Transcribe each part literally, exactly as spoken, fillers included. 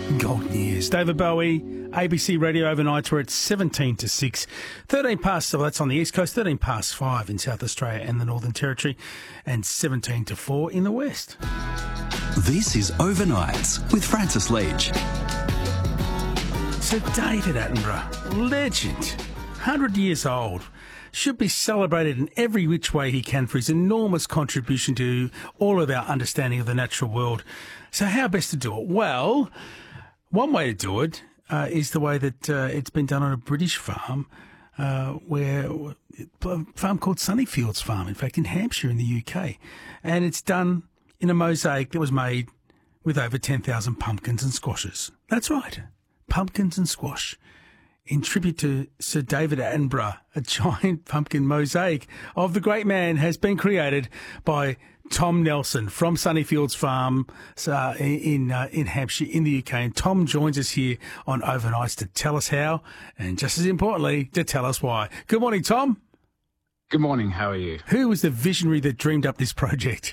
Golden years. David Bowie, A B C Radio overnights. We're at seventeen to six. thirteen past, well, that's on the East Coast, thirteen past five in South Australia and the Northern Territory, and seventeen to four in the West. This is Overnights with Francis Leach. So David Attenborough, legend, one hundred years old, should be celebrated in every which way he can for his enormous contribution to all of our understanding of the natural world. So how best to do it? Well, one way to do it uh, is the way that uh, it's been done on a British farm, uh, where a farm called Sunnyfields Farm, in fact, in Hampshire in the U K. And it's done in a mosaic that was made with over ten thousand pumpkins and squashes. That's right, pumpkins and squash. In tribute to Sir David Attenborough, a giant pumpkin mosaic of the great man has been created by Tom Nelson from Sunnyfields Farm uh, in uh, in Hampshire in the U K. And Tom joins us here on Overnights to tell us how, and just as importantly, to tell us why. Good morning, Tom. Good morning. How are you? Who was the visionary that dreamed up this project?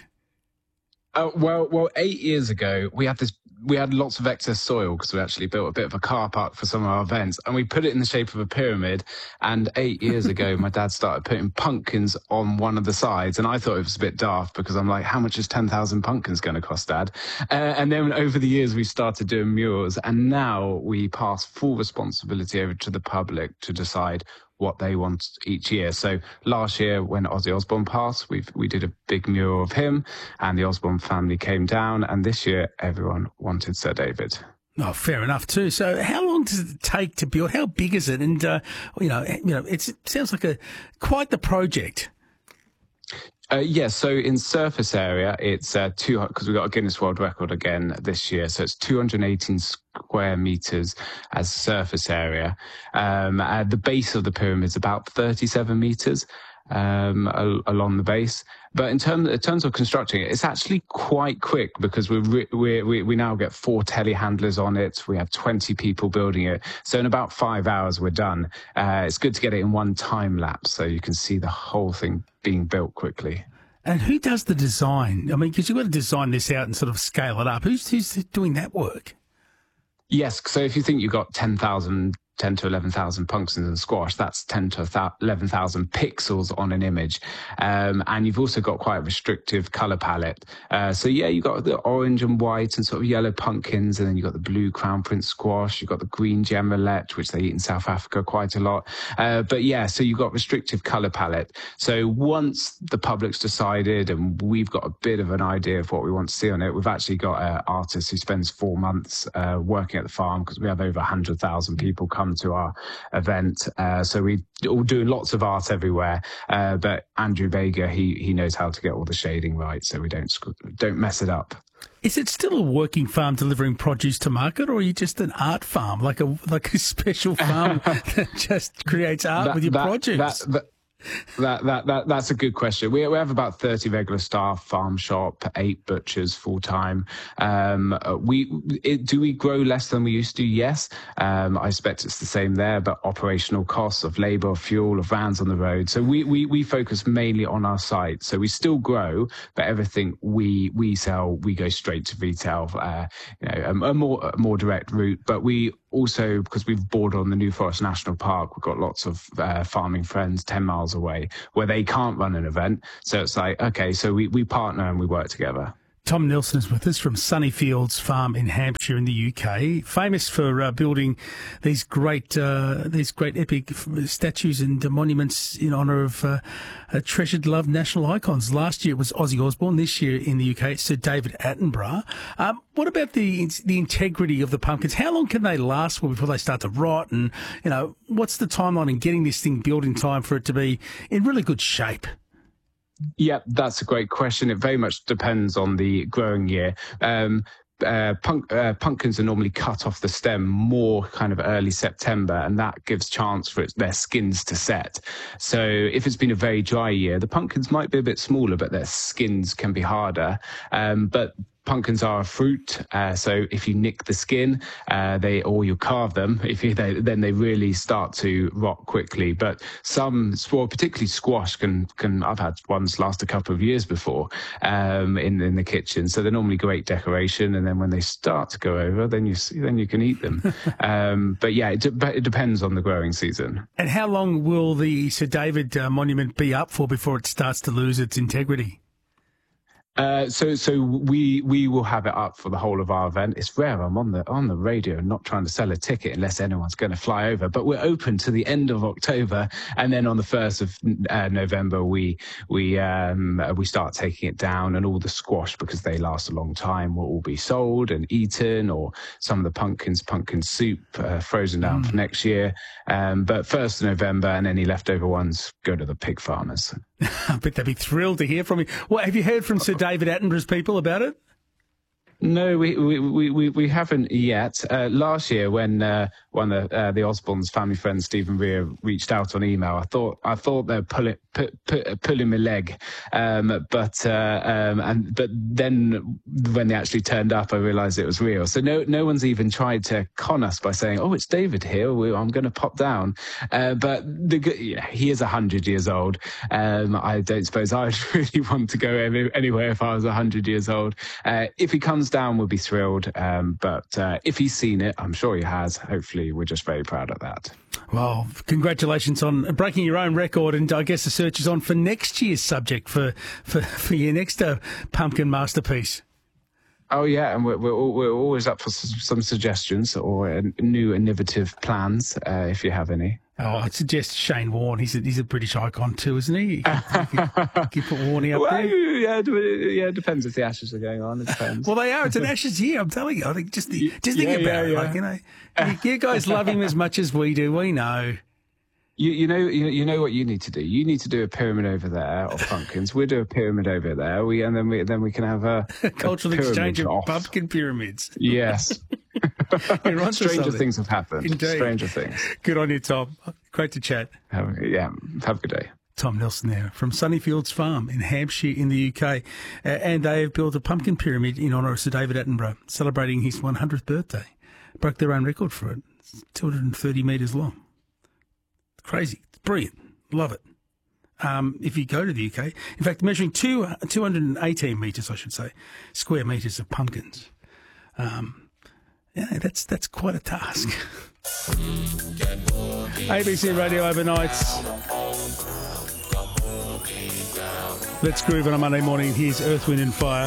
Uh, well, well, eight years ago, we had this. We had lots of excess soil because we actually built a bit of a car park for some of our events, and we put it in the shape of a pyramid. And eight years ago, my dad started putting pumpkins on one of the sides, and I thought it was a bit daft because I'm like, how much is ten thousand pumpkins going to cost, Dad? Uh, and then over the years, we started doing murals, and now we pass full responsibility over to the public to decide what they want each year. So last year, when Ozzy Osbourne passed, we we did a big mural of him, and the Osbourne family came down. And this year, everyone wanted Sir David. Oh, fair enough too. So, how long does it take to build? How big is it? And uh, you know, you know, it's, it sounds like a quite the project. Uh, yes, yeah, so in surface area, it's uh, two because we got a Guinness World Record again this year. So it's two hundred eighteen square meters as surface area. Um, at the base of the pyramid is about thirty-seven meters um, al- along the base. But in terms in terms of constructing it, it's actually quite quick because we re- we we we now get four telehandlers on it. We have twenty people building it. So in about five hours, we're done. Uh, it's good to get it in one time lapse so you can see the whole thing being built quickly. And who does the design? I mean, because you've got to design this out and sort of scale it up. Who's who's doing that work? Yes. So if you think you've got ten thousand, ten to eleven thousand pumpkins and squash, that's ten to eleven thousand pixels on an image. Um, and you've also got quite a restrictive color palette. Uh, so yeah, you've got the orange and white and sort of yellow pumpkins, and then you've got the blue crown prince squash, you've got the green gemmelette, which they eat in South Africa quite a lot. Uh, but yeah, so you've got restrictive color palette. So once the public's decided and we've got a bit of an idea of what we want to see on it, we've actually got an artist who spends four months uh, working at the farm because we have over one hundred thousand people come to our event. Uh, so we all doing lots of art everywhere. Uh, but Andrew Vega, he he knows how to get all the shading right, so we don't don't mess it up. Is it still a working farm delivering produce to market, or are you just an art farm, like a like a special farm that just creates art that, with your that, produce? That, that, That, that that that's a good question. We we have about thirty regular staff, farm shop, eight butchers full time. Um, we it, do we grow less than we used to? Yes. Um, I expect it's the same there, but operational costs of labour, of fuel, of vans on the road. So we, we, we focus mainly on our site. So we still grow, but everything we we sell, we go straight to retail. Uh, you know, a, a more a more direct route. But we also, because we've bordered on the New Forest National Park, we've got lots of uh, farming friends ten miles away where they can't run an event. So it's like, okay, so we, we partner and we work together. Tom Nelson is with us from Sunnyfields Farm in Hampshire in the U K, famous for uh, building these great, uh, these great epic statues and monuments in honour of uh, uh, treasured, loved national icons. Last year it was Ozzy Osbourne. This year in the U K it's Sir David Attenborough. Um, what about the the integrity of the pumpkins? How long can they last before they start to rot? And you know, what's the timeline in getting this thing built in time for it to be in really good shape? Yeah, that's a great question. It very much depends on the growing year. Um, uh, punk, uh, pumpkins are normally cut off the stem more kind of early September, and that gives chance for it, their skins to set. So if it's been a very dry year, the pumpkins might be a bit smaller, but their skins can be harder. Um, but pumpkins are a fruit, uh, so if you nick the skin, uh, they or you carve them, if you, they, then they really start to rot quickly. But some, well, particularly squash, can can I've had ones last a couple of years before um, in in the kitchen. So they're normally great decoration, and then when they start to go over, then you see, then you can eat them. um, but yeah, it, de- it depends on the growing season. And how long will the Sir David uh, monument be up for before it starts to lose its integrity? Uh, so, so we we will have it up for the whole of our event. It's rare I'm on the on the radio and not trying to sell a ticket unless anyone's going to fly over. But we're open to the end of October, and then on the first of uh, November we we um, we start taking it down, and all the squash, because they last a long time, will all be sold and eaten, or some of the pumpkins, pumpkin soup, uh, frozen down mm. for next year. Um, but first of November, and any leftover ones go to the pig farmers. I bet they'd be thrilled to hear from you. Well, have you heard from Sir David Attenborough's people about it? No, we we we, we haven't yet. Uh, last year, when uh, one of the, uh, the Osborne's family friend Stephen Rea reached out on email, I thought I thought they'd pull it pu- pu- pulling my leg, um, but uh, um, and but then when they actually turned up, I realised it was real. So no no one's even tried to con us by saying, "Oh, it's David here. We, I'm going to pop down." Uh, but the, yeah, he is a hundred years old. Um, I don't suppose I'd really want to go any, anywhere if I was a hundred years old. Uh, if he comes down, we'll be thrilled. Um, but uh, if he's seen it, I'm sure he has. Hopefully, we're just very proud of that. Well, congratulations on breaking your own record, and I guess the search is on for next year's subject for for, for your next uh, pumpkin masterpiece. Oh yeah, and we're we're, we're always up for some suggestions or uh, new innovative plans, uh, if you have any. Oh, I'd suggest Shane Warne. He's a, he's a British icon too, isn't he? You can, you can, you can put Warney up well, there. Yeah, yeah, it depends if the Ashes are going on. It depends. Well, they are. It's an Ashes year, I'm telling you. I think just, the, just think yeah, about yeah, it. yeah. Like, you know, you, you guys love him as much as we do. We know. You, you know, you, you know what you need to do. You need to do a pyramid over there of pumpkins. We'll do a pyramid over there. We and then we then we can have a, a cultural exchange of off. pumpkin pyramids. Yes. Stranger things have happened. Indeed. Stranger things. Good on you, Tom. Great to chat. Have, yeah. Have a good day. Tom Nelson there from Sunnyfields Farm in Hampshire in the U K. Uh, and they have built a pumpkin pyramid in honour of Sir David Attenborough, celebrating his one hundredth birthday. Broke their own record for it. It's two hundred thirty metres long. Crazy. It's brilliant. Love it. Um, if you go to the U K, in fact, measuring two, two hundred eighteen metres, I should say, square metres of pumpkins. Um, yeah, that's that's quite a task. A B C Radio Overnights. Let's groove on a Monday morning. Here's Earth, Wind and Fire.